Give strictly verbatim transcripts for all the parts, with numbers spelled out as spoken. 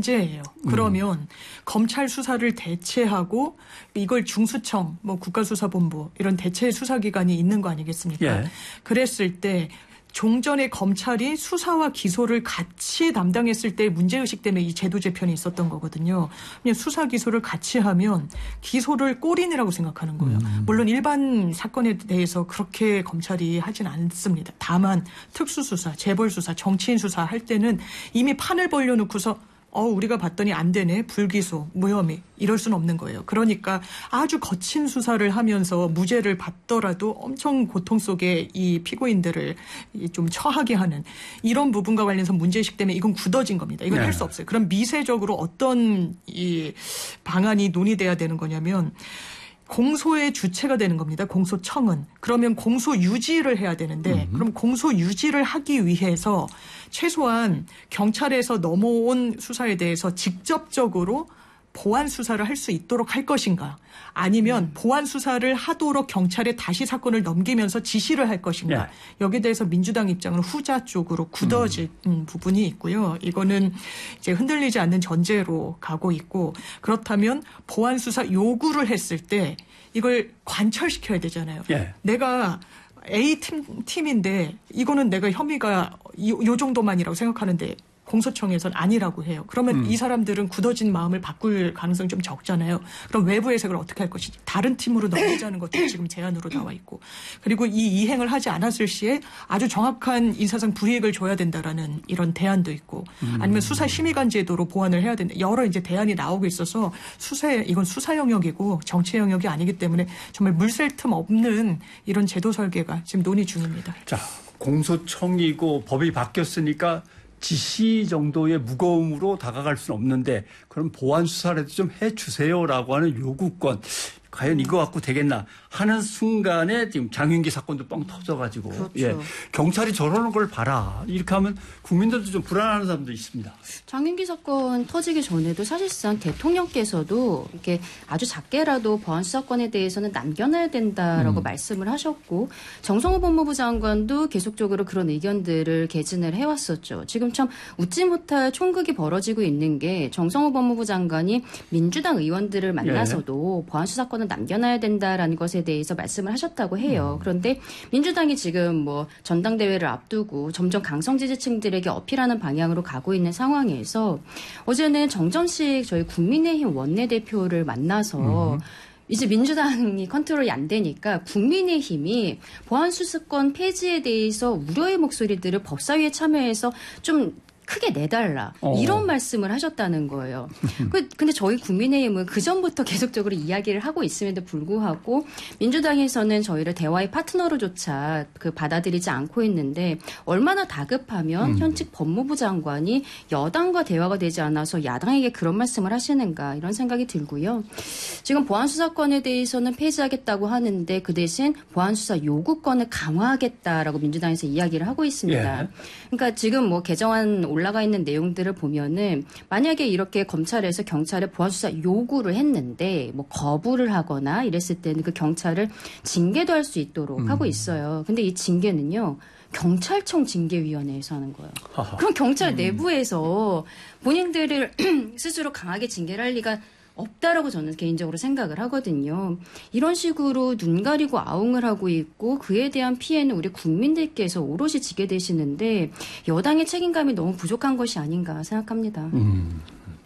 문제예요. 그러면 음. 검찰 수사를 대체하고 이걸 중수청, 뭐 국가수사본부 이런 대체 수사기관이 있는 거 아니겠습니까? 예. 그랬을 때 종전에 검찰이 수사와 기소를 같이 담당했을 때 문제의식 때문에 이 제도 재편이 있었던 거거든요. 그냥 수사 기소를 같이 하면 기소를 꼬린이라고 생각하는 거예요. 음. 물론 일반 사건에 대해서 그렇게 검찰이 하진 않습니다. 다만 특수수사, 재벌수사, 정치인 수사 할 때는 이미 판을 벌려놓고서 어, 우리가 봤더니 안 되네. 불기소, 무혐의. 이럴 수는 없는 거예요. 그러니까 아주 거친 수사를 하면서 무죄를 받더라도 엄청 고통 속에 이 피고인들을 좀 처하게 하는 이런 부분과 관련해서 문제의식 때문에 이건 굳어진 겁니다. 이건 네. 할 수 없어요. 그럼 미세적으로 어떤 이 방안이 논의돼야 되는 거냐면 공소의 주체가 되는 겁니다. 공소청은. 그러면 공소 유지를 해야 되는데 음. 그럼 공소 유지를 하기 위해서 최소한 경찰에서 넘어온 수사에 대해서 직접적으로 보완 수사를 할 수 있도록 할 것인가 아니면 보완 수사를 하도록 경찰에 다시 사건을 넘기면서 지시를 할 것인가. 네. 여기에 대해서 민주당 입장은 후자 쪽으로 굳어진 음. 부분이 있고요. 이거는 이제 흔들리지 않는 전제로 가고 있고 그렇다면 보완 수사 요구를 했을 때 이걸 관철시켜야 되잖아요. 네. 내가 A팀, 팀인데 이거는 내가 혐의가 이, 요 정도만이라고 생각하는데 공소청에서는 아니라고 해요. 그러면 음. 이 사람들은 굳어진 마음을 바꿀 가능성이 좀 적잖아요. 그럼 외부 해석을 어떻게 할 것인지 다른 팀으로 넘기자는 것도 지금 제안으로 나와 있고 그리고 이 이행을 하지 않았을 시에 아주 정확한 인사상 불이익을 줘야 된다라는 이런 대안도 있고 음. 아니면 수사심의관 제도로 보완을 해야 된다. 여러 이제 대안이 나오고 있어서 수사에 이건 수사 영역이고 정치 영역이 아니기 때문에 정말 물샐 틈 없는 이런 제도 설계가 지금 논의 중입니다. 자, 공소청이고 법이 바뀌었으니까 지시 정도의 무거움으로 다가갈 수는 없는데 그럼 보완 수사라도 좀 해주세요라고 하는 요구권 과연 이거 갖고 되겠나 하는 순간에 지금 장윤기 사건도 뻥 터져가지고 그렇죠. 예, 경찰이 저러는 걸 봐라 이렇게 하면 국민들도 좀 불안하는 사람도 있습니다. 장윤기 사건 터지기 전에도 사실상 대통령께서도 이렇게 아주 작게라도 보안 수사권에 대해서는 남겨놔야 된다라고 음. 말씀을 하셨고 정성호 법무부 장관도 계속적으로 그런 의견들을 개진을 해왔었죠. 지금 참 웃지 못할 총극이 벌어지고 있는 게 정성호 법무부 장관이 민주당 의원들을 만나서도 예. 보안 수사권을 남겨놔야 된다라는 것에 대해서 말씀을 하셨다고 해요. 그런데 민주당이 지금 뭐 전당대회를 앞두고 점점 강성 지지층들에게 어필하는 방향으로 가고 있는 상황에서 어제는 정전식 저희 국민의힘 원내대표를 만나서 음. 이제 민주당이 컨트롤이 안 되니까 국민의힘이 보안수사권 폐지에 대해서 우려의 목소리들을 법사위에 참여해서 좀 크게 내달라 어. 이런 말씀을 하셨다는 거예요. 근데 저희 국민의힘은 그전부터 계속적으로 이야기를 하고 있음에도 불구하고 민주당에서는 저희를 대화의 파트너로조차 그 받아들이지 않고 있는데 얼마나 다급하면 음. 현직 법무부 장관이 여당과 대화가 되지 않아서 야당에게 그런 말씀을 하시는가 이런 생각이 들고요. 지금 보안수사권에 대해서는 폐지하겠다고 하는데 그 대신 보안수사 요구권을 강화하겠다라고 민주당에서 이야기를 하고 있습니다. 예. 그러니까 지금 뭐 개정안 올라가 있는 내용들을 보면은 만약에 이렇게 검찰에서 경찰에 보안수사 요구를 했는데 뭐 거부를 하거나 이랬을 때는 그 경찰을 징계도 할 수 있도록 음. 하고 있어요. 근데 이 징계는요. 경찰청 징계위원회에서 하는 거예요. 하하. 그럼 경찰 음. 내부에서 본인들을 스스로 강하게 징계를 할 리가 없다라고 저는 개인적으로 생각을 하거든요. 이런 식으로 눈 가리고 아웅을 하고 있고 그에 대한 피해는 우리 국민들께서 오롯이 지게 되시는데 여당의 책임감이 너무 부족한 것이 아닌가 생각합니다. 음.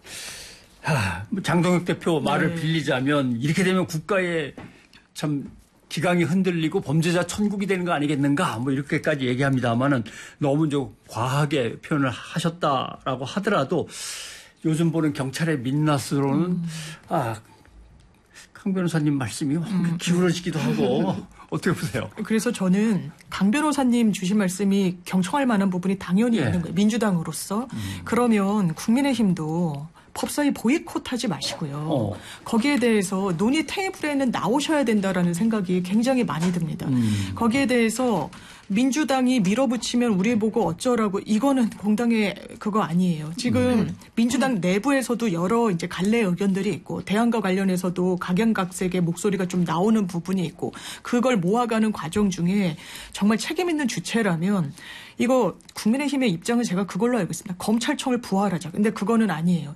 하, 장동혁 대표 말을 네. 빌리자면 이렇게 되면 국가의 참 기강이 흔들리고 범죄자 천국이 되는 거 아니겠는가 뭐 이렇게까지 얘기합니다만은 너무 좀 과하게 표현을 하셨다라고 하더라도 요즘 보는 경찰의 민낯으로는 음. 아, 강 변호사님 말씀이 음. 기울어지기도 하고 어떻게 보세요? 그래서 저는 강 변호사님 주신 말씀이 경청할 만한 부분이 당연히 예. 있는 거예요. 민주당으로서. 음. 그러면 국민의힘도 법사위 보이콧하지 마시고요. 어. 거기에 대해서 논의 테이블에는 나오셔야 된다라는 생각이 굉장히 많이 듭니다. 음. 거기에 대해서 민주당이 밀어붙이면 우리 보고 어쩌라고 이거는 공당의 그거 아니에요. 지금 음. 민주당 내부에서도 여러 이제 갈래 의견들이 있고 대안과 관련해서도 각양각색의 목소리가 좀 나오는 부분이 있고 그걸 모아가는 과정 중에 정말 책임 있는 주체라면 이거 국민의힘의 입장은 제가 그걸로 알고 있습니다. 검찰청을 부활하자. 근데 그거는 아니에요.